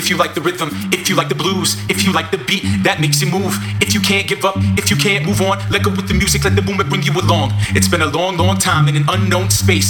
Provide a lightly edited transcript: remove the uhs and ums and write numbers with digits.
if you like the rhythm, if you like the blues, if you like the beat that makes you move. If you can't give up, if you can't move on, let go with the music, let the movement bring you along. It's been a long, long time in an unknown space.